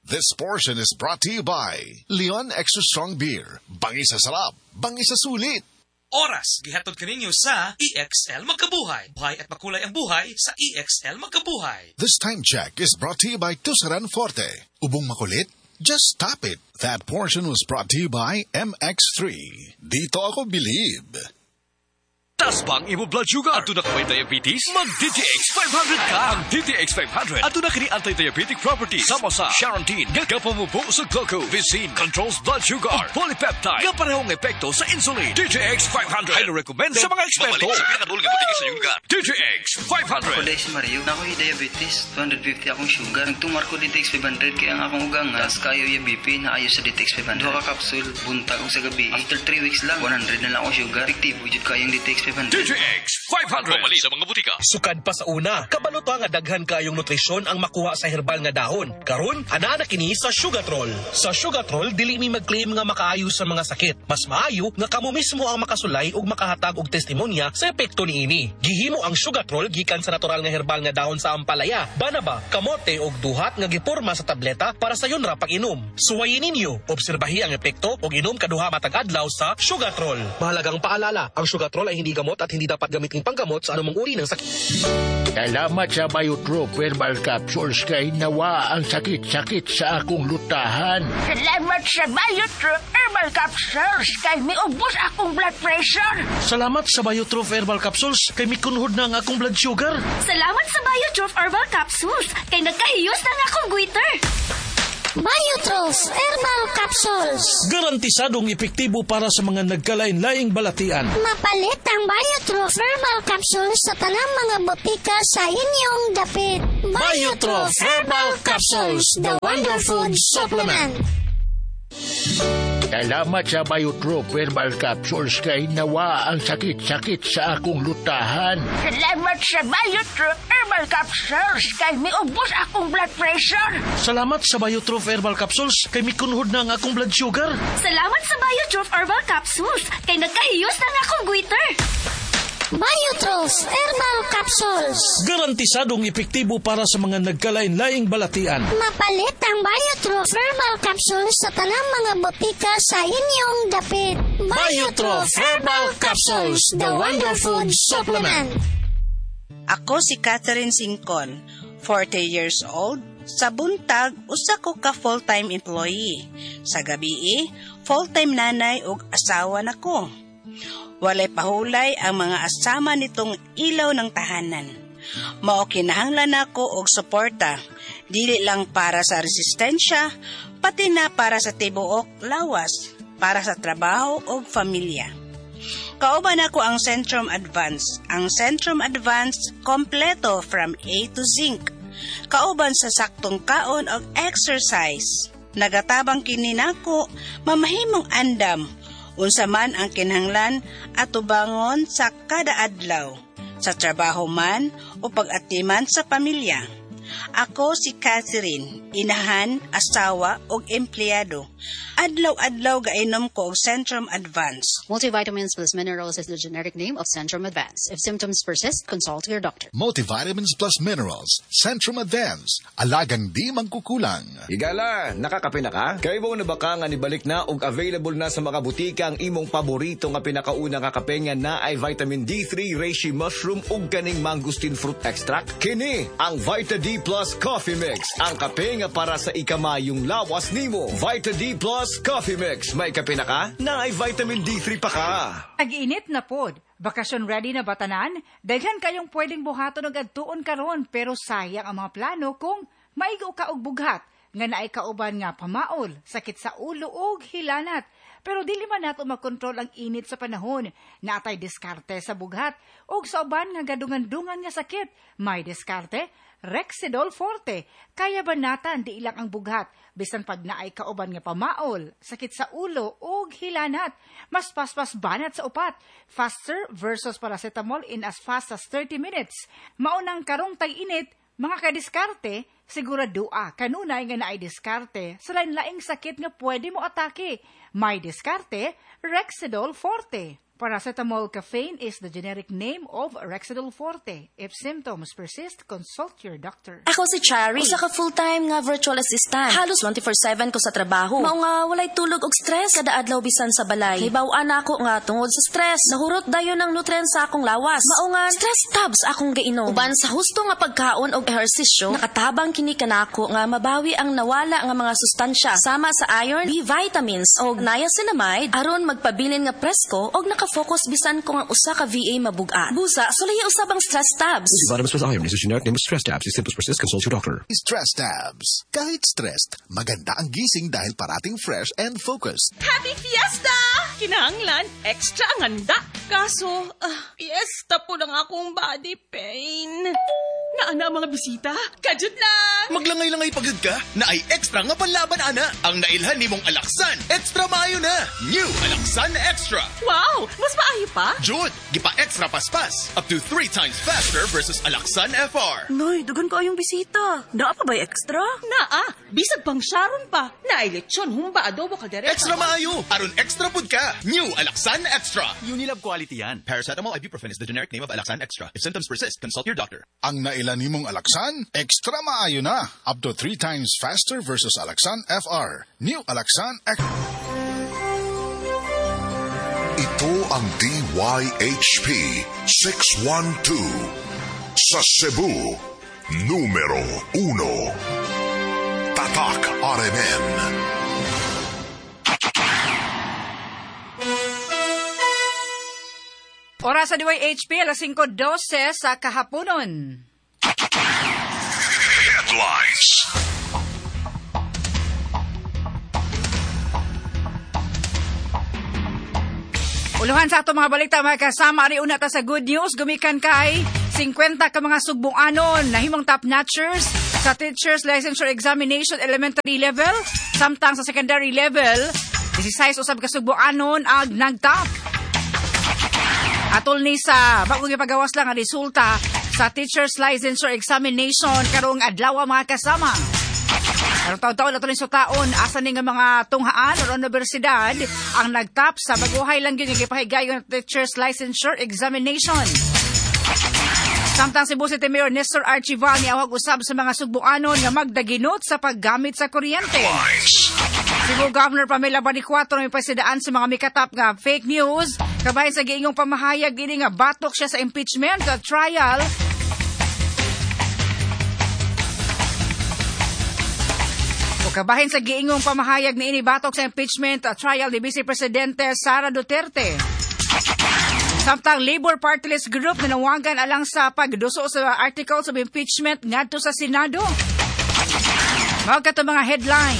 This portion is brought to you by Leon Extra Strong Beer. Bangi sa sarap, bangi sa sulit. Oras, gihatod kaninyo sa EXL Magkabuhay. Buhay at makulay ang buhay sa EXL Magkabuhay. This time check is brought to you by Tusaran Forte. Ubong makulit? Just tap it. That portion was brought to you by MX3. Dito ako believe. Tas bang imo blood sugar? Ato na ka may diabetes? Mag-DTX 500 ka! Ang DTX 500 ato na kini anti-diabetic properties sama sa Charantine, gagapamubo sa glucose, controls blood sugar, o polypeptide, nga parehong epekto sa insulin. DTX 500 highly recommended sa mga eksperto. DTX 500. Ako si Mario, na ako'y diabetes, 250 akong sugar. Nagtumar ko DTX 500 kaya ang akong ugang as kayo yung BP na ayos sa DTX 500. Duha ka kapsul, buntag sa gabi. After 3 weeks lang, 100 na lang akong sugar. Aktibo jud kayong DTX 500. DTX 500. Pamali sa mga butika. Sukad pa sa una, kabalota nga daghan kayong nutrisyon ang makuha sa herbal nga dahon. Karon, ana na kini sa Sugatrol. Sa Sugatrol, dili mi mag-claim nga makaayo sa mga sakit. Mas maayo nga kamo mismo ang makasulay ug makahatag og testimonya sa epekto niini. Gihimo ang Sugatrol gikan sa natural nga herbal nga dahon sa ampalaya, banaba, kamote ug duhat nga giporma sa tableta para sa yun ra pag-inom. Suwayin ninyo, obserbahi ang epekto ug inom kaduha matag adlaw sa Sugatrol. Mahalagang paalala, ang Sugatrol ay hindi gamot at hindi dapat gamitin panggamot sa anumang uri ng sakit. Salamat sa Biotrop Herbal Capsules kay nawa ang sakit-sakit sa akong lutahan. Salamat sa Biotrop Herbal Capsules kay miubos akong blood pressure. Salamat sa Biotrop Herbal Capsules kay mikunhod na ang akong blood sugar. Salamat sa Biotrop Herbal Capsules kay nagkahiyos na ang akong goiter. Biotrop Herbal Capsules. Garantisadong epektibo para sa mga nagkalain-laing balatian. Mapalit ang Biotrop Herbal Capsules sa tanang mga botika sa inyong dapit. Biotrop Herbal Capsules, the Wonder Food Supplement. Salamat sa Biotrop Herbal Capsules kay nawa ang sakit-sakit sa akong lutahan. Salamat sa Biotrop Herbal Capsules kay miubos akong blood pressure. Salamat sa Biotrop Herbal Capsules kay mikunhod na ang akong blood sugar. Salamat sa Biotrop Herbal Capsules kay nagkahiyos na ang akong goiter. Biotrop Herbal Capsules. Garantisadong epektibo para sa mga nagkalain-laing balatian. Mapalit ang Biotrop Herbal Capsules sa tanang mga botika sa inyong dapit. Biotrop Herbal Capsules, the Wonder Food Supplement. Ako si Catherine Singcon, 40 years old. Sa buntag, usa ko ka full-time employee. Sa gabi, full-time nanay ug asawa nako. Walay pahulay ang mga asama nitong ilaw ng tahanan. Mao kinahanglan nako og suporta, dili lang para sa resistensya, pati na para sa tibuok lawas, para sa trabaho o pamilya. Kauban ako ang Centrum Advance. Ang Centrum Advance kompleto from A to Zinc. Kauban sa saktong kaon og exercise. Nagatabang kini nako mamahimong andam. Unsa man ang kinahanglan atubangon sa kada adlaw, sa trabaho man o pag-atiman sa pamilya. Ako si Catherine, inahan, asawa o empleyado. Adlaw-adlaw gainom ko og Centrum Advance. Multivitamins plus minerals is the generic name of Centrum Advance. If symptoms persist, consult your doctor. Multivitamins plus minerals. Centrum Advance. Alagang di mangkukulang. Higala, nakakape na ka? Kaya mo na ba ka nga nibalik na og available na sa mga butika ang imong paborito nga pinakauna nga kape nga na ay vitamin D3, reishi mushroom ug kaning mangosteen fruit extract? Kini ang Vita D Plus Coffee Mix. Ang kape nga para sa ikamayong lawas nimo. Vita D Plus Coffee Mix. May kape na ka? Na ay vitamin D3 pa ka. Ag-init na pod. Bakasyon ready na batanan? Daghan kayong pwedeng buhaton og adtuon karon pero sayang ang mga plano kung maigo ka og bughat nga naay kauban nga pamaol, sakit sa ulo ug hilanat. Pero dili man nato makontrol ang init sa panahon. Natay diskarte sa bughat ug sa uban nga gadungan-dungan nga sakit. May diskarte Rexidol Forte. Kaya banatan di ilang ang bughat bisan pag naay kauban nga pamaol, sakit sa ulo ug hilanat. Mas paspas banat sa upat. Faster versus paracetamol in as fast as 30 minutes. Maunang karong tay-init, mga kadiskarte, siguradua kanunay nga naay diskarte sa lain-laing sakit nga pwede mo atake. May diskarte Rexidol Forte. Paracetamol caffeine is the generic name of Rexidol Forte. If symptoms persist, consult your doctor. Ako si Chari. Usa ka full-time nga virtual assistant. Halos 24/7 ko sa trabaho. Mao nga walay tulog og stress kada adlaw bisan sa balay. Hibaw-an ako nga tungod sa stress. Nahurot dayon ang nutrients sa akong lawas. Mao nga stress tabs akong gainom. Uban sa husto nga pagkaon og ehersisyo, nakatabang kini kanako nga mabawi ang nawala nga mga sustansya sama sa iron, B vitamins og niacinamide aron magpabilin nga presko og focus bisan kung ang usa ka VA mabugat. Busa, sulay usab ang stress tabs. Vitamins plus iron is a generic name of stress tabs. If symptoms persist, consult your doctor. Stress tabs. Kahit stressed, maganda ang gising dahil parating fresh and focused. Happy Fiesta! Kinahanglan, extra ang handa. Kaso, fiesta po ng akong body pain. Naana mga bisita? Kajud lang! Maglangay-langay pagod ka? Na ay extra nga panlaban, ana. Ang nailhan ni mong Alaksan, extra maayo na. New Alaksan Extra. Wow! Mas maayo pa? Jud, gipa extra paspas. Up to 3 times faster versus Alaksan FR. Noy, dugan ko yung bisita. Naa pa ba'y extra? Naa. Bisag pang Sharon pa. Naay lechon, humba, adobo, kaldereta. Extra maayo. Aron extra pud ka. New Alaksan Extra. Unilab quality yan. Paracetamol ibuprofen is the generic name of Alaksan Extra. If symptoms persist, consult your doctor. Ang nailan ni mong Alaksan, extra maayo na. Up to 3 times faster versus Alaksan FR. New Alaksan Extra. Ito ang DYHP 612 sa Cebu, numero 1. Tatak RMN. Oras sa DYHP, alas 5:12 sa kahaponon. Headlines. Uluhan sa ato mga balita, mga kasama, ari una ta sa good news, gumikan kay 50 ka mga sugbong-anon na himong top-notchers sa Teacher's Licensure Examination Elementary Level, samtang sa Secondary Level, 16 usab ka sugbong-anon ang nag-top. Atol ni sa bagong ipagawas lang ang resulta sa Teacher's Licensure Examination karong adlaw mga kasama. Karong taon-taon na ito rin sa taon, asa ni nga mga tunghaan o universidad ang nagtap sa baguhay lang yun yung ipahigay yung Teacher's Licensure Examination. Samtang si City Mayor Nestor Archival ni awag usab sa mga sugbuanon nga magdaginot sa paggamit sa kuryente. Cebu Governor Pamela Bonicuatro may pasidaan sa mga mikatap nga fake news kabahin sa giingong pamahayag ini nga batok siya sa impeachment trial. Kabahin sa giingong pamahayag ni inibatok sa impeachment trial ni Vice Presidente Sara Duterte. Samtang Labor Party List Group nanawagan alang sa pagduso sa articles of impeachment ngadto sa Senado. Mao kato mga headline.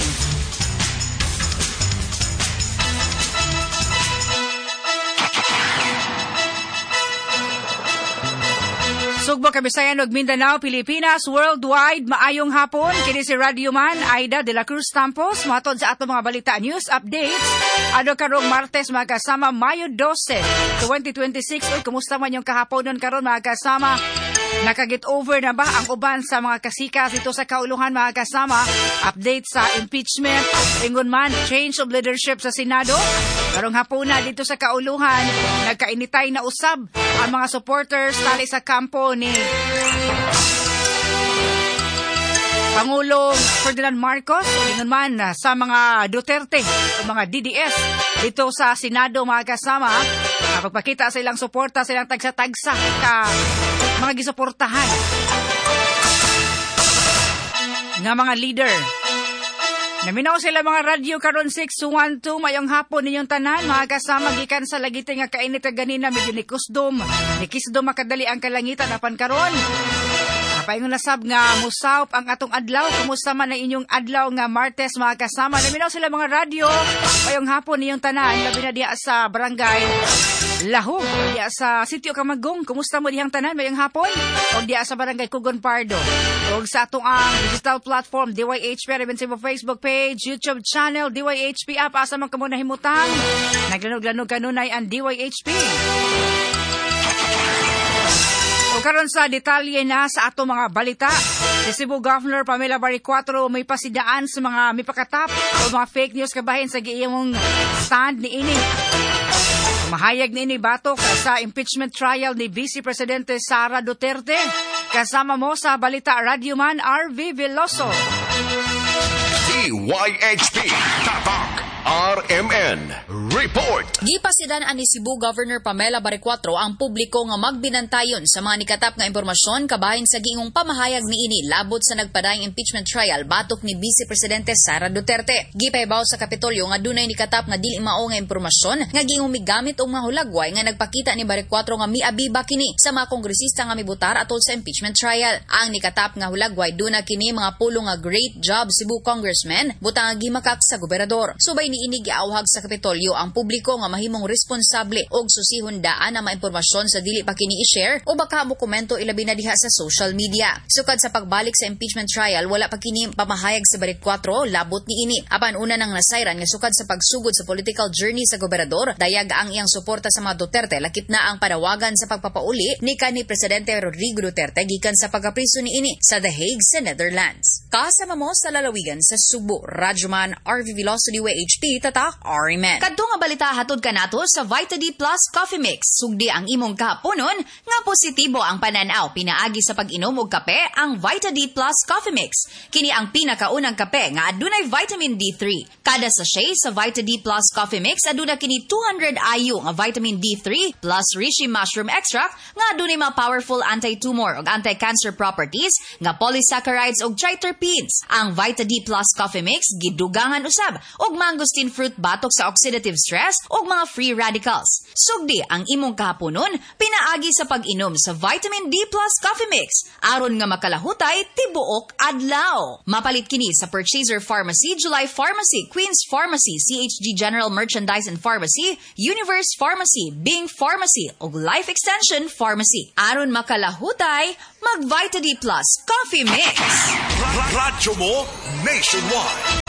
Sugbo, Kabisayan ug Mindanao, Pilipinas, worldwide, maayong hapon. Kini si Radio Man, Aida de la Cruz Campos. Matod sa ato mga balita news updates. Ano karong Martes, mga kasama, Mayo 12, 2026. Uy, kumusta man yung kahapon nun karon mga kasama? Nakagit over na ba ang uban sa mga kasikas dito sa kauluhan mga kasama? Update sa impeachment, ingon man, change of leadership sa Senado. Karong hapon na dito sa kauluhan, nagkainitay na usab ang mga supporters tali sa kampo ni Pangulong Ferdinand Marcos, ingon man sa mga Duterte o mga DDS dito sa Senado mga kasama. Pagpakita sa ilang suporta, sa ilang tagsa-tagsa ka mga gisuportahan nga mga leader. Naminaw sila mga radyo karon 612 mayong hapon ninyong tanan mga kasama gikan sa lagite nga kainit ganina medyo nikisdom makadali ang kalangitan apan karon. Paingon nasab nga musawp ang atong adlaw. Kumusta man ang inyong adlaw nga Martes mga kasama. Naminaw sila mga radyo mayong hapon ninyong tanan labi na diya sa barangay Lahog, diya sa Sitio Camagong. Kumusta mo diyang tanan mayong hapon? O diya sa barangay Cugon Pardo. O sa atong ang digital platform DYHP, rin sa Facebook page, YouTube channel DYHP app. Asa man kamo nahimutang naglanog-lanog kanunay ang DYHP. O karon sa detalye na sa ato mga balita, si Cebu Governor Pamela Bonicuatro may pasidaan sa mga mipakatap o mga fake news kabahin sa giiyong stand ni ini. Mahayag ni Batok sa impeachment trial ni Vice Presidente Sara Duterte. Kasama mo sa Balita Radyoman RV Veloso. DYHP Tatak RMN Report. Gipasidan ani Cebu Governor Pamela Baricuatro ang publiko nga magbinantayon sa mga nikatap nga impormasyon kabahin sa giingong pamahayag niini labot sa nagpadayong impeachment trial batok ni Vice Presidente Sara Duterte. Gipahibaw sa Kapitolyo nga dunay nikatap nga dili mao nga impormasyon nga giingong migamit og mga hulagway nga nagpakita ni Baricuatro nga miabiba kini sa mga kongresista nga mibutar atol sa impeachment trial. Ang nikatap nga hulagway duna kini mga pulong nga great job Cebu congressman butang nga gimakak sa gobernador. Subay niini giawhag sa Kapitolyo ang publiko nga mahimong responsable og susihon daan ang mga impormasyon sa dili pa kini i-share o baka mo komento ilabi na diha sa social media. Sukad sa pagbalik sa impeachment trial, wala pa kini pamahayag sa Baricuatro labot niini. Apan una nang nasayran nga sukad sa pagsugod sa political journey sa gobernador, dayag ang iyang suporta sa mga Duterte lakip na ang panawagan sa pagpapauli ni kanhi Presidente Rodrigo Duterte gikan sa pagkapriso niini sa The Hague sa Netherlands. Kasama mo sa lalawigan sa Subo, Radyoman RV Veloso DWHP Tatak RMN. Kadto nga balita hatod kanato sa Vita D Plus Coffee Mix. Sugdi ang imong kahaponon nga positibo ang pananaw pinaagi sa pag-inom og kape ang Vita D Plus Coffee Mix. Kini ang pinakaunang kape nga adunay vitamin D3. Kada sachet sa Vita D Plus Coffee Mix aduna kini 200 IU nga vitamin D3 plus reishi mushroom extract nga adunay mga powerful anti-tumor ug anti-cancer properties nga polysaccharides ug triterpenes. Ang Vita D Plus Coffee Mix gidugangan usab og mangosteen fruit batok sa oxidative stress ug mga free radicals. Sugdi ang imong kahaponon pinaagi sa pag-inom sa Vitamin D Plus Coffee Mix aron nga makalahutay tibuok adlaw. Mapalit kini sa Purchaser Pharmacy, July Pharmacy, Queen's Pharmacy, CHG General Merchandise and Pharmacy, Universe Pharmacy, Bing Pharmacy ug Life Extension Pharmacy. Aron makalahutay, mag Vita D Plus Coffee Mix. Radyo mo nationwide.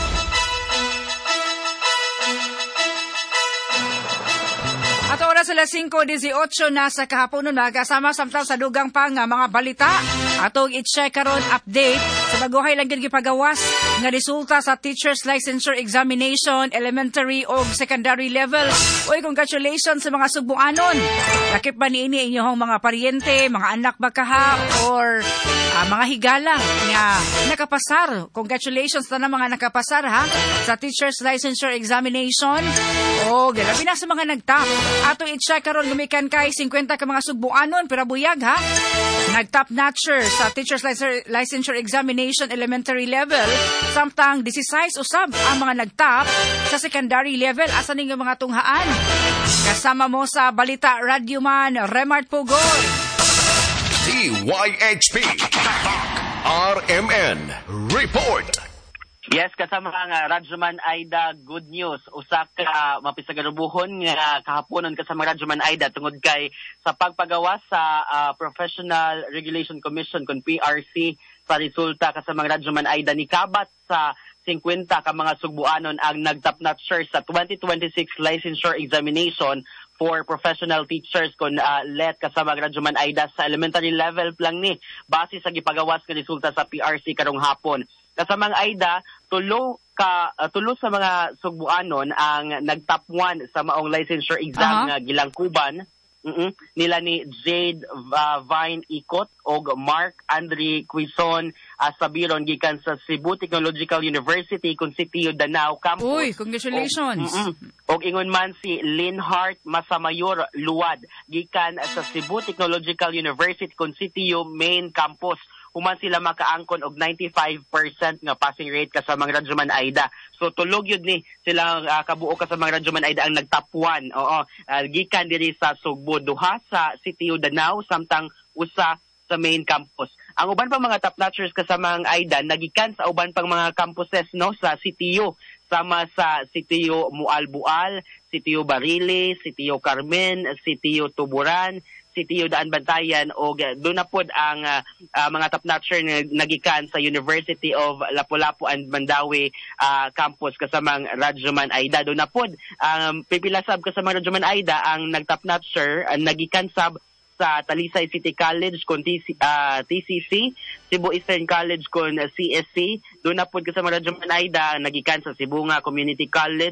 At oras sila 5:18 na sa kahapon nagkasama samtang sa dugang pa nga mga balita. Atong i-check karon update sa baguhay lang gyud gipagawas nga resulta sa Teachers Licensure Examination elementary o secondary level. Uy, congratulations sa mga Subuanon. Lakip ba niini inyong mga paryente, mga anak ba kaha or mga higala nga nakapasar. Congratulations na mga nakapasar ha sa Teachers Licensure Examination. O grabe na sa mga nagtap. Ato i-check karon gumikan kay 50 ka mga Subuanon pero buyag ha. Nag-top notcher sa Teachers Licensure Examination elementary level samtang 16 usab ang mga nag-top sa secondary level. Asa ninyo mga tunghaan? Kasama mo sa Balita Radyoman Remart Pugoy. DYHP Tatak RMN Report. Yes, kasama nga Radyoman Aida, good news. Usa ka mapisagarubuhon nga kahaponon kasama Radyoman Aida tungod kay sa pagpagawa sa Professional Regulation Commission kon PRC sa resulta kasama Radyoman Aida ni kabat sa 50 ka mga Subuanon ang nagtop notcher sa 2026 licensure examination for professional teachers kon let kasama Radyoman Aida sa elementary level lang ni base sa gipagawas nga resulta sa PRC karong hapon. Kasamang Aida, tulo sa mga Subuanon ang nag-top 1 sa maong licensure exam nga gilangkuban nila ni Jade Vine Ikot og Mark Andre Quizon Sabiron gikan sa Cebu Technological University kun Sitio Danao campus. Uy, congratulations. Og ingon man si Linhart Masamayor Luwad gikan sa Cebu Technological University kun Sitio Main Campus. Human sila makaangkon og 95% nga passing rate kasama Radyoman Aida. So tulog yun ni sila kabuo kasama Radyoman Aida ang nag-top 1. Gikan diri sa Sugbo, duha sa Sitio Danao samtang usa sa main campus. Ang uban pang mga top notchers kasama ang Aida nagikan sa uban pang mga campuses no sa Sitio, sama sa Sitio Mualbual, Sitio Barili, Sitio Carmen, Sitio Tuburan, Sitio Daan Bantayan o doon na po ang mga top notcher nagikan sa University of Lapu-Lapu and Mandawi campus kasamang Radyoman Aida. Doon na po pipilasab kasamang Radyoman Aida ang nag-top notcher nagikan sa Talisay City College kon TCC, Cebu Eastern College kon CSC. Doon na po kasamang Radyoman Aida nagikan sa Sibunga Community College,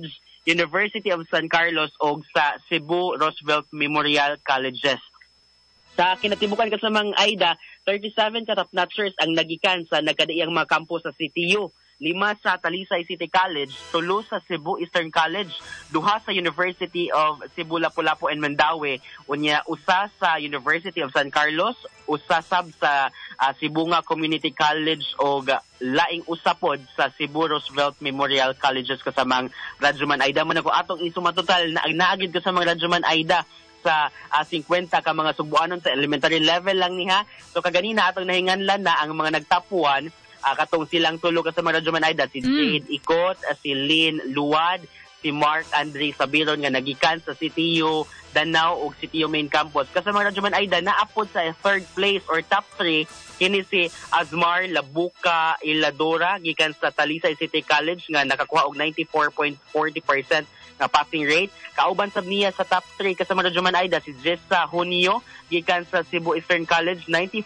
University of San Carlos ug sa Cebu Roosevelt Memorial Colleges. Sa kinatibukan kasamang AIDA, 37 ka top-notchers ang nagikan sa nagkadaiyang mga campus sa CTU. 5 sa Talisay City College, 3 sa Cebu Eastern College, 2 sa University of Cebu Lapu-Lapu and Mandaue, unya 1 sa University of San Carlos, 1 sab sa Sibunga Community College o laing usapod sa Cebu Roosevelt Memorial Colleges kasamang Radyoman AIDA. Man ako atong isumatotal na naagid ko sa mga Radyoman AIDA sa 50 ka mga subuanon sa elementary level lang niha. So kaganina atong nahinganlan na ang mga nagtapuan katong silang tulo ka sa mga Radyoman AIDA, si Jade Ikot, si Lynn Luwad, si Mark Andre Sabiron nga nagikan sa CTU Danao ug CTU Main Campus. Kasi mga Radyoman AIDA naapod sa 3rd place or top 3 kini si Azmar Labuca Iladora gikan sa Talisay City College nga nakakuha og 94.40% nga passing rate. Kauban sab niya sa top 3 kasama Radyoman AIDA si Jessa Junio gikan sa Cebu Eastern College,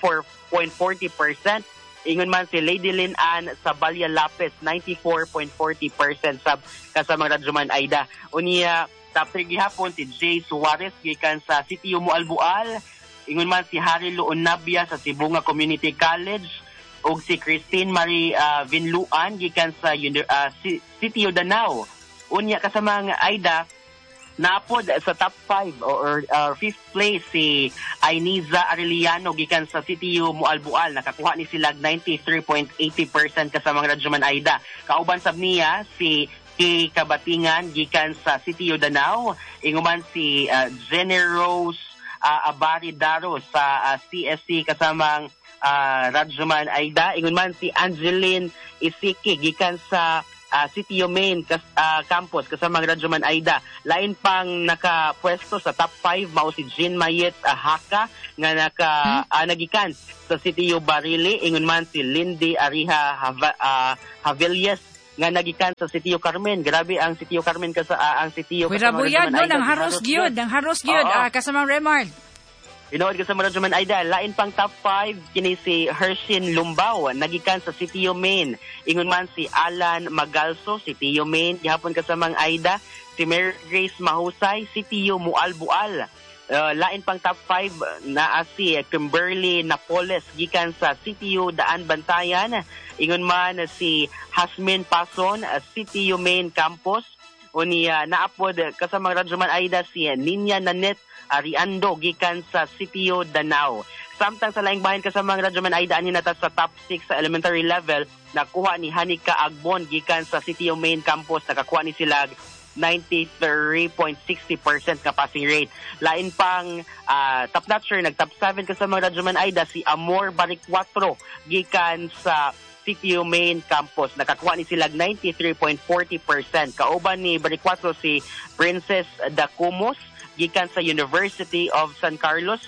94.40%. Ingon man si Lady Lynn Ann sa Balya Lapis, 94.40% sab kasama Radyoman AIDA. Unya top 3 gihapon si Jay Suarez gikan sa CTU Mualbual. Ingon man si Harry Luonabia sa Sibunga Community College ug si Christine Marie Vinluan gikan sa CTU Danao. Unya kasama ang AIDA naapod sa top 5 or 5th place si Ainiza Arellano gikan sa CTU Mualbual. Nakakuha ni sila 93.80% kasama ang Radyoman AIDA. Kauban sab niya si Kay Kabatingan gikan sa CTU Danao. Inguman si Generose Abari Daro sa CSC kasamang Radyoman AIDA. Ingon man si Angeline Isiki gikan sa CTU Main Campus kasama Radyoman AIDA. Lain pang nakapwesto sa top 5 mao si Jean Mayet Haka nga nagikan sa CTU Barili. Ingon man si Lindy Ariha Havelias nga nagikan sa CTU Carmen. Grabe ang CTU Carmen ang CTU kasama Radyoman AIDA. Nang haros gyud kasama Remard. Inood ka sa Radyoman AIDA. Lain pang top 5 kini si Hershin Lumbao nagikan sa CTU Main. Ingon man si Alan Magalso, CTU Main gihapon kasamang AIDA. Si Mary Grace Mahusay, CTU Mualbual. Lain pang top 5 na si Kimberly Napoles gikan sa CTU Daan Bantayan. Ingon man si Hasmin Pason, CTU Main Campus. Unya naapod kasamang Radyoman AIDA si Ninya Nanet Ariando gikan sa CTU Danao. Samtang sa laing bahin kasama ang Radyoman AIDA ani nata sa top 6 sa elementary level, nakuha ni Hanika Agbon gikan sa CTU Main Campus. Nakakuha ni sila 93.60% ka passing rate. Lain pang top notcher nag-top 7 kasama ang Radyoman AIDA si Amor Baricuatro gikan sa CTU Main Campus. Nakakuha ni sila 93.40%. Kauban ni Baricuatro si Princess Dacumos gikan sa University of San Carlos,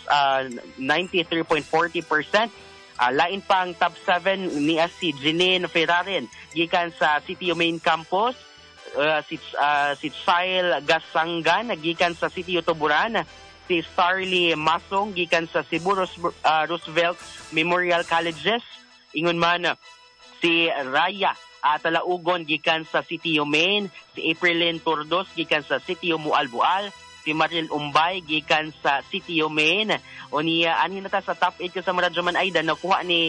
93.40%. Lain pang top 7 niya si Janine Ferraren gikan sa CTU Main Campus. Si Chile Gasangan gikan sa CTU Tuburan. Si Starly Masong gikan sa Cebu Roosevelt Memorial Colleges. Ingon man si Raya Talaugon gikan sa CTU Main. Si Aprilyn Turdos gikan sa CTU Mualbual. Si Maril Umbay gikan sa CTU Main. O niya anhin nata sa top 8 sa Radyoman AIDA nakuha ni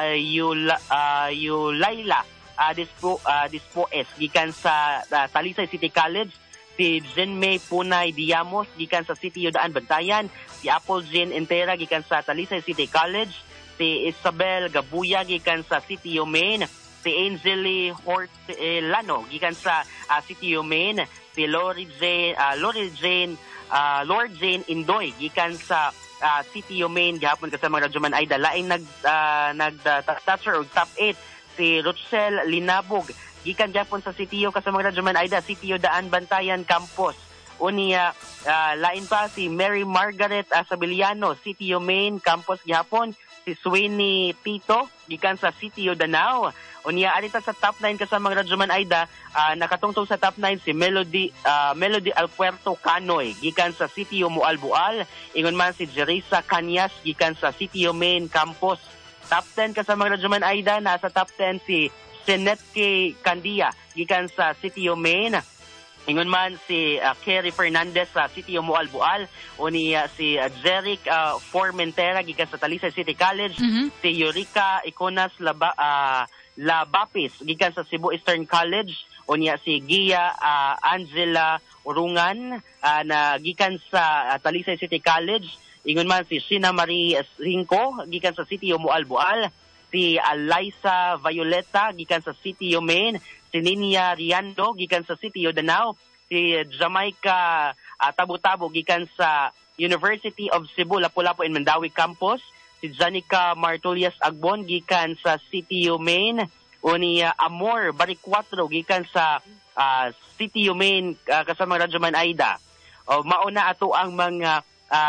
Yulayla Dispoes gikan sa Talisay City College. Si Jenmay Punay Diamos gikan sa CTU Daan Bantayan. Si Apple Jean Entera gikan sa Talisay City College. Si Isabel Gabuya gikan sa CTU Main. Si Angeli Hortelano gikan sa CTU Main. Si Lord Jane Indoy gikan sa CTU Main gihapon kasama Radyoman AIDA. Lain nag-toucher og top 8 si Rochelle Linabog gikan gihapon sa CTU kasama Radyoman AIDA, CTU Daan Bantayan Campus. Unya lain pa si Mary Margaret Sabiliano, CTU Main Campus gihapon. Si Sweeney Tito gikan sa CTU Danao. Unya arita sa top 9 kasama Radyoman AIDA, nakatungtong sa top 9 si Melody Alpuerto Canoy gikan sa CTU Mualbual. Ingon man si Jerisa Cañas gikan sa CTU Main Campus. Top 10 kasama Radyoman AIDA, nasa top 10 si Senetke Candia gikan sa CTU Main. Ingon man si Kerry Fernandez sa City of Moalboal, o ni si Jeric Formentera gikan sa Talisay City College, si Eureka Iconas Labapis gikan sa Cebu Eastern College, o niya si Gia Angela Urungan na gikan sa Talisay City College. Ingon man si Sheena Marie Rinco gikan sa City of Moalboal, si Liza Violeta gikan sa City of Maine, si Ninia Riando gikan sa City of Danao, si Jamaica Tabo-Tabo gikan sa University of Cebu Lapu-Lapu in Mandawi Campus, si Janica Martolias Agbon gikan sa City of Maine, o ni Amor Baricuatro gikan sa City of Maine kasama Radyo Man Aida. Mauna ato ang mga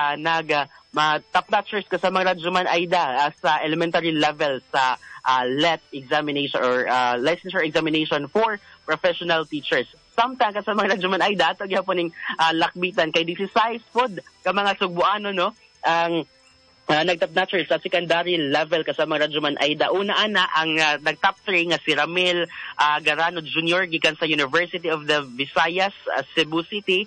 top notchers kasama Radyo Man Aida sa elementary level sa LET examination or licensure examination for professional teachers. Samtang kasama Radyo Man Aida ato gyapon ning lakbitan kay 16 pod ka mga Sugbuano no ang nag-top notcher sa secondary level kasama Radyo Man Aida. Una ang nag-top 3 nga si Ramil Garano Jr. gikan sa University of the Visayas, Cebu City,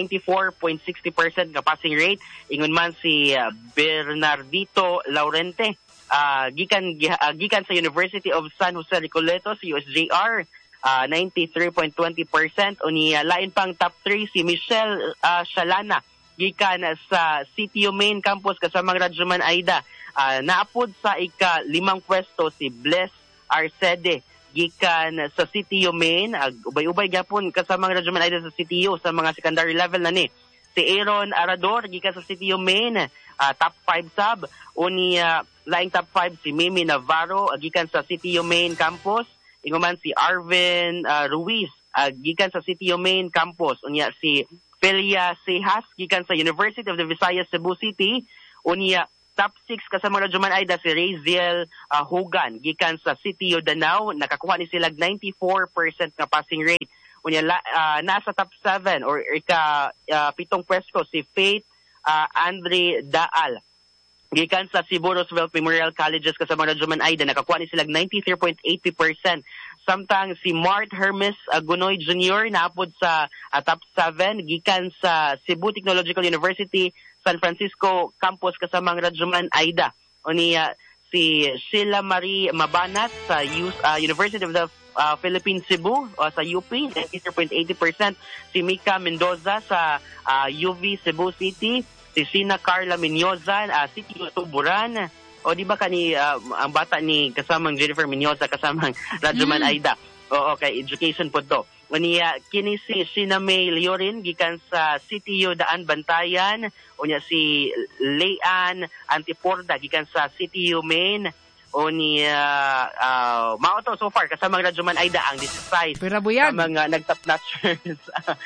94.60% nga passing rate. Ingon man si Bernardito Laurente gikan sa University of San Jose Recoletos, USJR, 93.20%. O ni lain pang top 3 si Michelle Shalana gikan sa City of Maine Campus kasama Radyo Man Aida. Naapod sa ika-5 pwesto si Bless Arcede gikan sa City of Maine. Ubay-ubay gyapon kasama Radyo Man Aida sa City of sa mga secondary level na ni. Si Aaron Arador gikan sa City of Maine, top 5 sub. O ni laing top 5 si Mimi Navarro gikan sa City of Maine Campus. Inguman si Arvin Ruiz gikan sa City of Maine Campus. Unya si Pelia Sejas gikan sa University of the Visayas, Cebu City. Unya top 6 kasama Radyo Man Aida si Raziel Hogan gikan sa City of Danao. Nakakuha ni sila 94% nga passing rate. Unya nasa top 7 or pitong pwesto si Faith Andre Daal gikan sa Cebu Roosevelt Memorial Colleges kasama Radyo Man Aida. Nakakuha ni sila 93.80%. Samtang si Mart Hermes Gunoy Jr. naapod sa top 7 gikan sa Cebu Technological University San Francisco Campus kasama Radyo Man Aida. O ni si Sheila Marie Mabanat sa University of the Philippines Cebu sa UP, 93.80%. Si Mika Mendoza sa UV Cebu City. Si Sina Carla Menyoza, City of Tuburan. O di ba ang bata ni kasamang Jennifer Menyoza kasamang Radyo Man Aida. O okay, education po to. O niya kini si Sina May Leorin gikan sa City of Daan Bantayan. O niya si Leanne Antiporda gikan sa City of Maine. O niya mao to so far kasamang Radyo Man Aida ang 16 Pirabuyag mga nag-top notchers.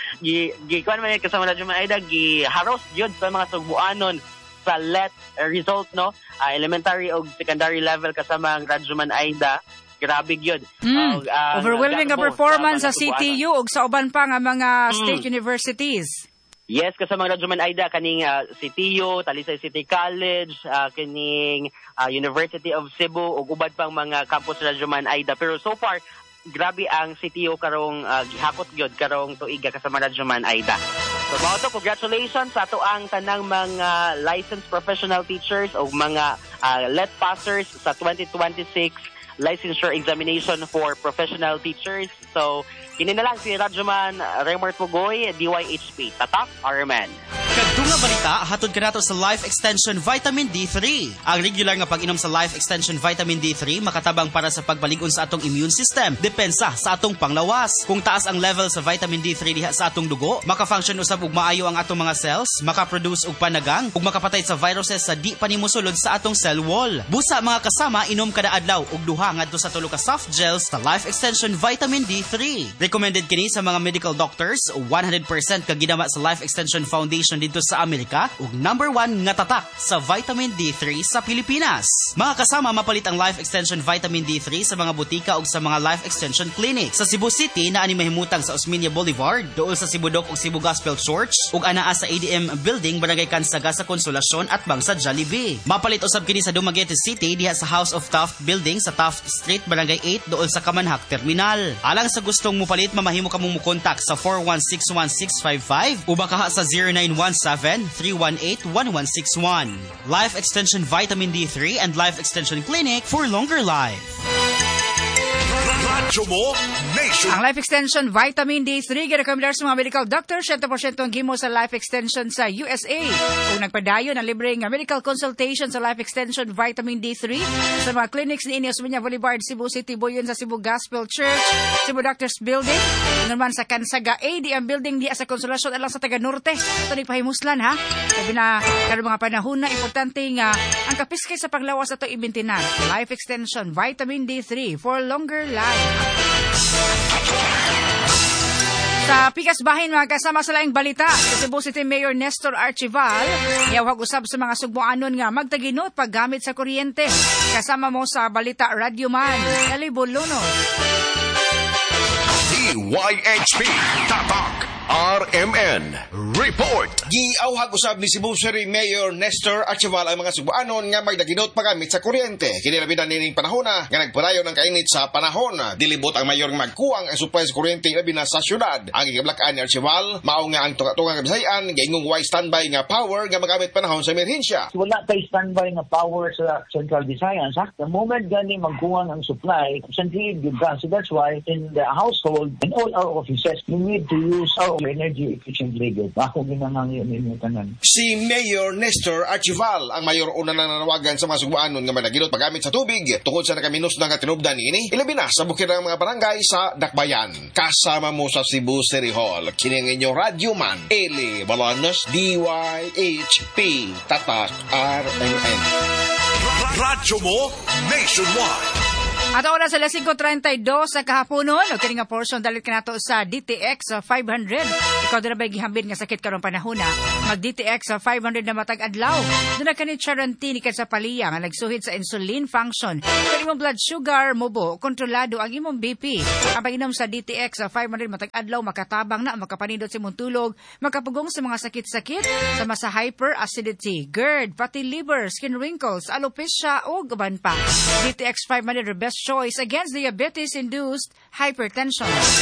Kuan man kasamang Radyo Man Aida giharos gyud sa mga Sugbuanon sa LET result no, elementary o secondary level kasama ang Radyo Man Aida. Grabe gyud. Overwhelming nga performance sa CTU ug sa uban pa nga mga state universities. Yes, kasama Radyo Man Aida kaning CTU, Talisay City College, kaning University of Cebu ug ubad pang mga campus Radyo Man Aida. Pero so far grabe ang CTU karong gihakot gyud karong tuiga kasama Radyo Man Aida. So mao to, congratulations sa ato ang tanang mga licensed professional teachers o mga LET passers sa 2026 licensure examination for professional teachers. So kini na lang si Radyo Man Raymart Pugoy, DYHP, Tatak, RMN. Kadtunga balita, hatod ka nato sa Life Extension Vitamin D3. Ang regular nga pag-inom sa Life Extension Vitamin D3 makatabang para sa pagbalig-on sa atong immune system, depensa sa atong panglawas. Kung taas ang level sa vitamin D3 diha sa atong dugo, maka-function usab og maayo ang atong mga cells, maka-produce og panagang, ug makapatay sa viruses sa di pa nimusulod sa atong cell wall. Busa mga kasama, inom kada adlaw og duha ngadto sa 3 ka soft gels sa Life Extension Vitamin D3. Recommended kini sa mga medical doctors, 100% ka ginama sa Life Extension Foundation dito sa Amerika ug number 1 nga tatak sa vitamin D3 sa Pilipinas. Mga kasama, mapalit ang Life Extension Vitamin D3 sa mga butika ug sa mga Life Extension Clinic. Sa Cebu City, naa ni mahimutang sa Osmeña Boulevard, dool sa Cibudok ug Cebu Gospel Church, ug anaa sa ADM Building, Barangay Kansaga sa Konsolasyon at bangsa Jollibee. Mapalit usab kini sa Dumaguete City diha sa House of Taft Building sa Taft Street, Barangay 8, dool sa Kamanhak Terminal. Alang sa gustong mupalit, mamahimo ka mong mukontak sa 4161655 o baka sa 0917-318-1161. Life Extension Vitamin D3 and Life Extension Clinic for longer life. Radyo mo, Nation. Ang Life Extension Vitamin D3 girekomendar sa mga medical doctor, 100% ang gimo sa Life Extension sa USA. Kung nagpadayon ang libreng medical consultation sa Life Extension Vitamin D3 sa mga clinics ni Osmeña Boulevard, Cebu City, Buyon sa Cebu Gospel Church, Cebu Doctors Building, naman sa Kansaga ADM Building diya sa Konsolasyon alang sa taga Norte. Ito ni pahimuslan ha. Sabi na karong mga panahon na importante nga ang kapiskay sa paglawas ato ibintinan. Life Extension Vitamin D3 for longer life. Sa pikas bahin mga kasama sa laing balita, sa Cebu City Mayor Nestor Archival, yawag usab sa mga sugboanon nga magtaginot paggamit sa kuryente. Kasama mo sa balita Radio Man, Eli Bolonos. DYHP Tatak RMN Report. Giawhag usab ni Cebu City Mayor Nestor Archival ang mga Cebuanon nga magdaginot pagamit sa kuryente. Kini labi na nining panahon nga nagpadayon ng kainit sa panahon. Dilibot ang mayor nga magkuwang ang supply sa kuryente labi na sa syudad. Ang gigablakan ni Archival, mao nga ang tunga-tunga kabisayan gaingong why standby nga power nga magamit panahon sa emerhensya. Wala tay standby nga power sa Central Visayas. The moment gani magkuwang ang supply, constantly give gas. So that's why in the household and all our offices, we need to use our energy efficiently. Ako ginangangin ninyo tanan. Si Mayor Nestor Archival ang mayor una na nanawagan sa mga Cebuanon nga madaginot pagamit sa tubig tungod sa nakaminos na nga tinubdan ini ilabi na sa bukid ng mga barangay sa Dakbayan. Kasama mo sa Cebu City Hall kini ang inyong Radio Man, Eli Bolonos, DYHP Tatak RMN. Radyo mo Nationwide. At oras sa 5:32 sa kahaponon, o kini nga portion dalit ka nato sa DTX 500. Ikaw din na ba'y gihambin nga sakit karong panahon na mag-DTX 500 na matag adlaw. Doon na ka ni Charantini ka sa paliya nga nagsuhid sa insulin function. Kung imong blood sugar mobo, kontrolado ang imong BP. Ang pag-inom sa DTX 500 matag adlaw, makatabang na, makapanindot sa imong tulog, makapugong sa mga sakit-sakit, sama sa hyperacidity, GERD, pati liver, skin wrinkles, alopecia o gaban pa. DTX 500 best choice against diabetes-induced hypertension.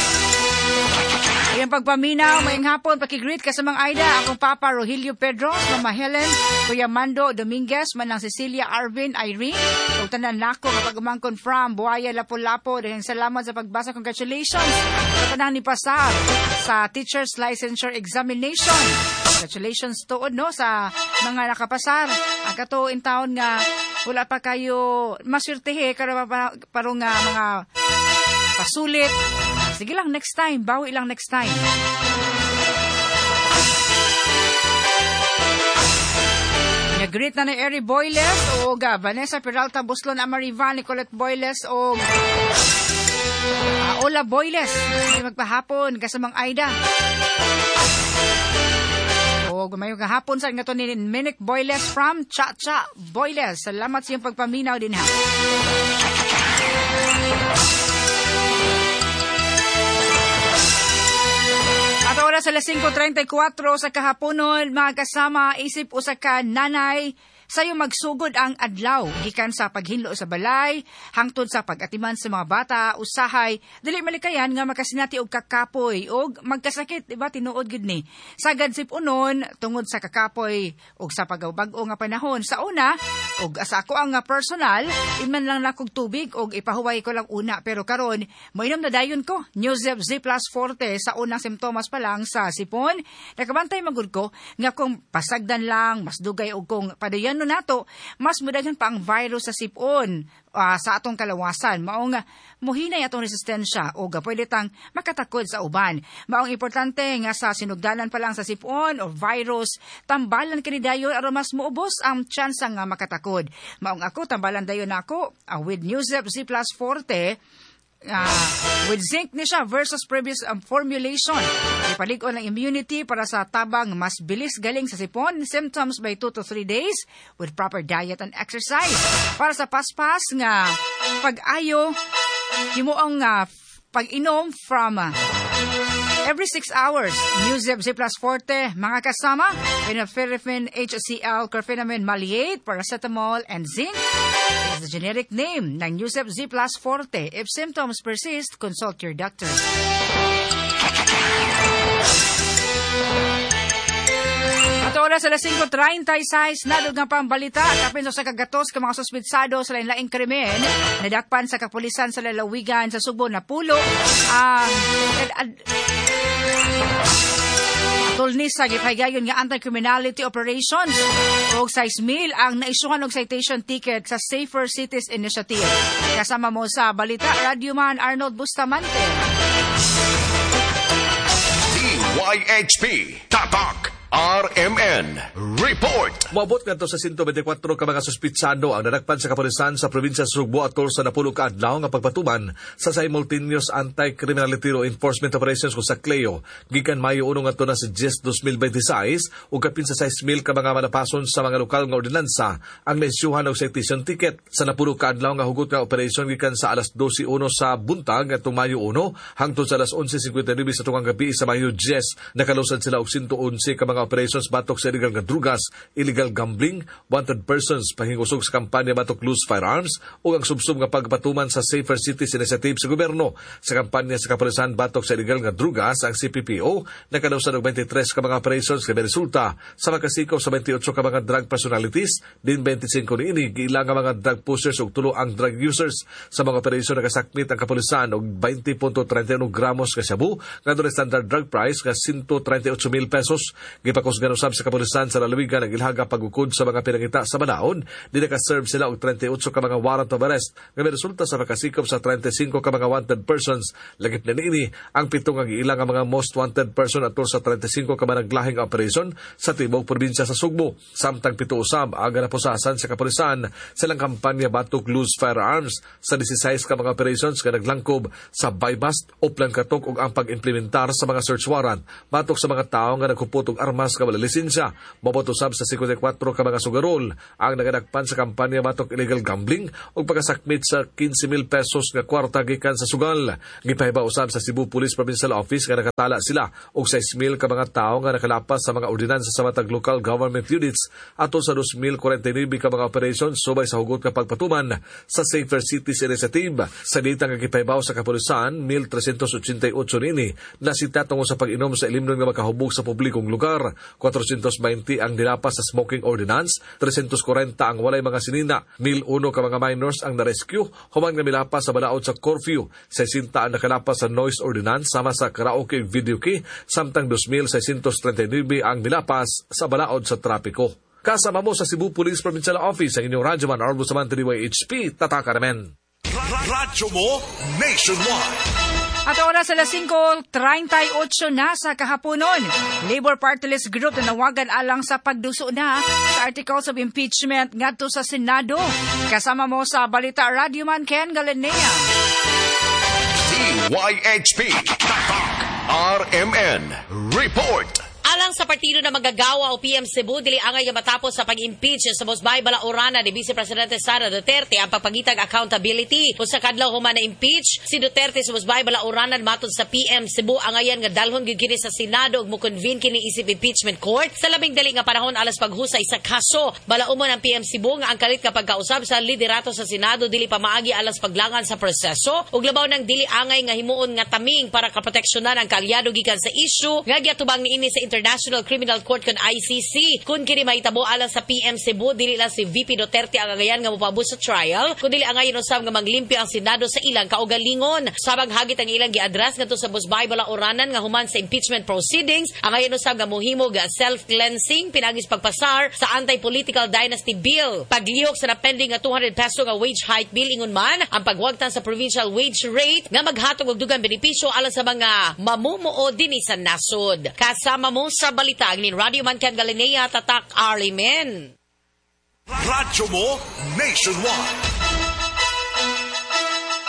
Iyang pagpaminaw, mayang hapon, pakigreet ka sa mga Aida, akong Papa Rogelio Pedros, Mama Helen, Kuya Mando Dominguez, Manang Cecilia Arvin, Irene, ug tanan nako kapag umangkon from Buaya, Lapu-Lapu, dahil salamat sa pagbasa, congratulations sa tanan ni Pasar sa Teacher's Licensure Examination. Congratulations tuod no sa mga nakapasar. Ang katuin taon nga wala pa kayo maswertehe karon parong mga pasulit. Sige lang next time, bawi lang next time. Nag-greet na ni Eri Boyles o Vanessa Peralta Buslon, Amarivan, Nicolette Boyles o Ola Boyles. Magpahapon kasamang Aida. O gumayong kahapon sa nga to ni Minik Boyles from Cha-Cha Boyles. Salamat sa iyong pagpaminaw din ha. At oras sa 5:34 sa kahaponon, mga kasama, isip usa ka nanay sayo magsugod ang adlaw gikan sa paghinlo sa balay hangtod sa pag-atiman sa mga bata usahay dili malikayan nga makasinati og kakapoy og magkasakit, diba, tinuod gid ni sagad sipunon tungod sa kakapoy og sa pagawbag-o nga panahon. Sa una og sa ako ang personal inman lang nakog tubig og ipahuway ko lang una, pero karon moinom na dayon ko Newzep Z Plus Forte sa unang simptomas pa lang sa sipon. Nakabantay magud ko nga kung pasagdan lang mas dugay og kung padayon no nato mas mudaghan pa ang virus sa sipon sa atong kalawasan. Maong muhinay atong resistensya o pwede tang makatakod sa uban. Maong importante nga sa sinugdanan pa lang sa sipon o virus, tambalan kini dayon aron mas muubos ang tsansa nga makatakod. Maong ako tambalan dayon ako with Newzep Z Plus Forte with zinc ni siya versus previous formulation. Ipalig-on ang immunity para sa tabang mas bilis galing sa sipon. Symptoms by 2 to 3 days with proper diet and exercise. Para sa paspas nga pag-ayo, himuong pag-inom from every 6 hours. Newzep Z Plus Forte, mga kasama, Phenylpheniramine, HCl, Chlorpheniramine Maleate, paracetamol, and zinc is the generic name ng Newzep Z Plus Forte. If symptoms persist, consult your doctor. At oras sa 5:36, nadog nga pambalita at apin sa kagatos ka mga suspitsado sa lain-laing krimen, nadakpan sa kapulisan sa lalawigan sa Subo na pulo tulnis sa gipahigayon nga anti-criminality operations og 6,000 ang naisuhan og citation ticket sa Safer Cities Initiative. Kasama mo sa balita, Radyoman Arnold Bustamante. DYHP Tatak RMN Report. Moabot nga to sa 124 ka mga suspitsado ang nadakpan sa kapulisan sa probinsya sa Sugbo atol sa napulo ka adlaw nga pagpatuman sa simultaneous anti-criminality law enforcement operations ko sa Cleo gikan Mayo 1 nga to na sa 10, 2026 ug kapin sa 6,000 ka mga manapason sa mga lokal nga ordinansa ang maisyuhan og citation ticket sa napulo ka adlaw nga hugot nga operation gikan sa alas 12:01 sa buntag atong Mayo 1 hangtod sa alas 11:59 sa tungang gabi sa Mayo 10. Nakalusad sila og 111 ka mga operations batok sa illegal nga drugas, illegal gambling, wanted persons, pahingusog sa kampanya batok loose firearms o ang subsub nga pagpatuman sa Safer Cities Initiative sa gobyerno. Sa kampanya sa kapulisan batok sa illegal nga drugas, ang CPPO nakadausad og 23 ka mga operations nga resulta sa makasikaw sa 28 ka mga drug personalities, din 25 niini giilang nga mga drug pushers ug tulo ang drug users. Sa mga operasyon nakasakmit ang kapulisan og 20.31 gramos ka shabu nga doon standard drug price nga 138,000 pesos. Gipakusgan usab sa kapulisan sa lalawigan ang ilhaga pagukod sa mga pinangita sa banaon. Di nakaserve sila og 38 ka mga warrant of arrest nga may resulta sa makasikop sa 35 ka mga wanted persons. Lagip na niini ang 7 nga giilang nga mga most wanted person atol sa 35 ka mga naglahing operation sa tibok probinsya sa Sugbo. Samtang 7 usab ang napusasan sa kapulisan sa lang kampanya batok loose firearms sa 16 ka mga operations nga naglangkob sa buy-bust o plan katok ug ang pag-implementar sa mga search warrant batok sa mga tawo nga nagkupot og armas ka wala lisensya. Mabotusab sa 54 ka mga sugarol ang nagadakpan sa kampanya batok illegal gambling ug pagkasakmit sa 15,000 pesos nga kwarta gikan sa sugal. Gipahiba usab sa Cebu Police Provincial Office nga nakatala sila og 6,000 ka mga tawo nga nakalapas sa mga ordinansa sa matag local government units atol sa 2,049 ka mga operations subay sa hugot nga pagpatuman sa Safer Cities Initiative. Sa dita nga gipahibaw sa kapulisan, 1,388 nini nasita tungod sa pag-inom sa ilimnon nga makahubog sa publikong lugar. 420 ang nilapas sa smoking ordinance, 340 ang walay mga sinina, 1,001 ka mga minors ang na-rescue, human nga milapas sa balaod sa curfew, 60 ang nakalapas sa noise ordinance sama sa karaoke video key, samtang 2,639 ang nilapas sa balaod sa trapiko. Kasama mo sa Cebu Police Provincial Office ang inyong Radyoman Arnold Bustamante DYHP Tatak RMN. Radyo mo nationwide. At oras sa 5:38 na sa kahaponon, Labor Party List Group na nawagan alang sa pagduso na sa articles of impeachment ngadto sa Senado. Kasama mo sa balita, Radyoman Ken Galanea. DYHP Tatak RMN Report. Alang sa partido na magagawa o PM Cebu, dili angay nga matapos sa pag-impeach sa Musbay Balaurana ni Vice Presidente Sara Duterte ang pagpangitag accountability. Kung sa kadlaw human na impeach si Duterte sa Musbay Balaurana matod sa PM Cebu, angayan nga dalhon gyud kini sa Senado ug mo-convene kini isip impeachment court sa labing dali nga panahon alas paghusay sa kaso. Balaumon ang PM Cebu nga ang kalit kapag kausab sa liderato sa Senado dili pa maagi alas paglangan sa proseso ug labaw nang dili angay nga himuon nga taming para kaproteksyonan ang kaalyado gikan sa issue nga giatubang niini sa International Criminal Court kon ICC. Kung kini mahitabo alang sa PM Cebu, dili lang si VP Duterte ang angayan nga mopabot sa trial, kundi angayan usab nga maglimpyo ang Senado sa ilang kaugalingon. Sabang hagit ang ilang giadras ngadto sa Musbay Balauranan nga human sa impeachment proceedings, angayan usab nga mohimog self-cleansing pinagis pagpasar sa anti-political dynasty bill. Paglihok sa napending nga 200 peso nga wage hike bill ingon man ang pagwagtan sa provincial wage rate nga maghatog og dugang benepisyo alang sa mga mamumuo dinhi sa nasod. Kasama mo sa balita ni Radyoman Ken Galanea Tatak RMN. Radyo mo nationwide.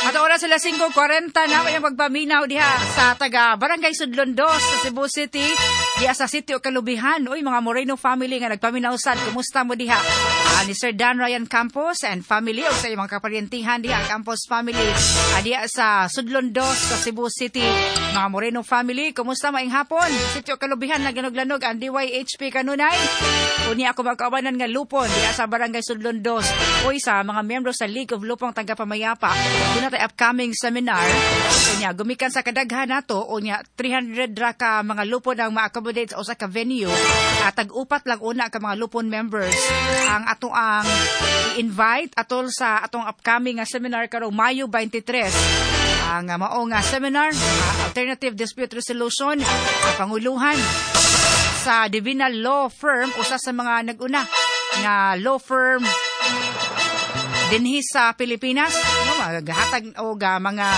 At oras sila 5:40 na kayang pagpaminaw diha sa taga Barangay Sudlon 2 sa Cebu City, diha sa City o Kalubihan. Uy, mga Moreno family nga nagpaminaw sad, kumusta mo diha? Ni Sir Dan Ryan Campos and family o sa mga kaparyentihan diha Campos family diha sa Sudlon 2 sa Cebu City. Mga Moreno family, kumusta maing hapon? City o Kalubihan na ganog-lanog ang DYHP kanunay. Unya ako magkaubanan nga lupon diha sa Barangay Sudlon 2. Uy, sa mga miyembro sa League of Lupong Tagapamayapa, doon natin upcoming seminar. Unya, gumikan sa kadaghan nato, unya 300 ra ka mga lupon ang ma-accommodate sa usa ka venue at tag-upat lang una ka mga lupon members ang ato ang i-invite atol sa atong upcoming seminar karong Mayo 23. Ang maong seminar, Alternative Dispute Resolution, panguluhan sa Divina Law Firm, usa sa mga nag-una nga law firm dinhi sa Pilipinas, no, maghatag og mga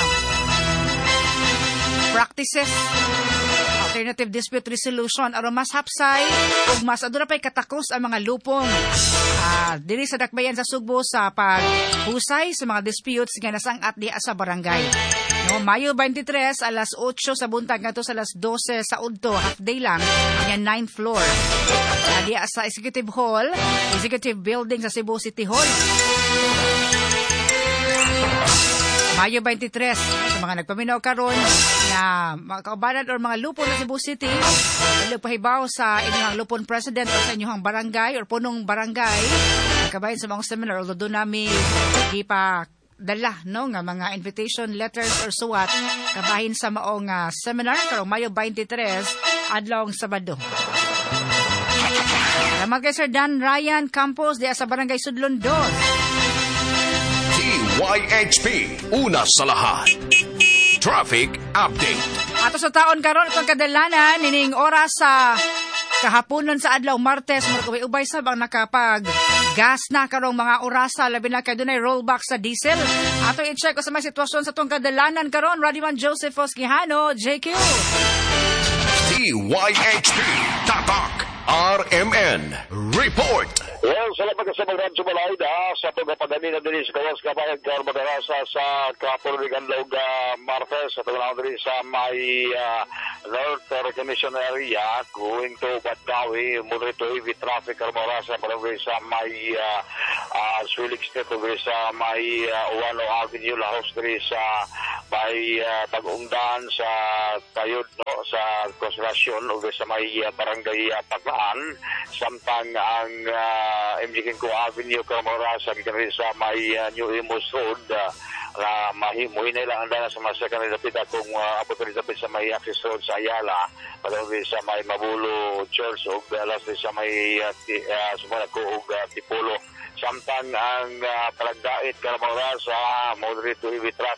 practices alternative dispute resolution aron mas hapsay ug mas aduna pay katakos ang mga lupong diri sa dakbayan sa Sugbo sa paghusay sa mga disputes nga nasang-at diha sa barangay. No, Mayo 23 alas 8 sa buntag ngadto sa alas 12 sa udto, half day lang ang 9th floor. Diha sa Executive Hall, Executive Building sa Cebu City Hall. Mayo 23, sa mga nagpaminaw karon na mga kaubanan o mga lupon sa Cebu City, pahibaw sa inyong lupon president o sa inyong barangay o punong barangay, kabayan sa mga seminar, although doon namin dala no nga mga invitation letters or suwat kabahin sa maong seminar karong Mayo 23 adlong Sabado. Salamat kay Sir Dan Ryan Campos diya sa Barangay Sudlon 2. DYHP, una sa lahat. Traffic Update. Ato sa taon karon itong kadalanan, nining oras sa kahaponon sa adlaw Martes, ubay sa bang nakapag gas na karong mga orasa, labi na kay dunay rollback sa diesel. Ato i-check ko sa may sitwasyon sa itong kadalanan karon, Radiman Joseph Osquijano, JQ. DYHP, Tatak, RMN, Report. Well, salamat ka sa mga sumalay sa pagpapadali na din sa kawas kabayan Madarasa sa Kapulugan Log Martes sa tunang din sa may North Recognition Area going to Badgawi, muli to heavy traffic Marasa palagi sa may Sulik Street sa may Uwano Avenue Lahos din sa may Tag-Ungdan sa Tayod no sa Konsentrasyon o sa may Barangay Paglaan samtang ang MG Kinko Avenue Camarasa gikan rin sa may New Imus Road na mahimuhin nila ang dana sa mga second dapit kung abot rin dapit sa may Access Road sa Ayala patawag sa may Mabulo Church o alas sa may Sumanako o Tipolo samtang ang palagdait Camarasa moderate to heavy traffic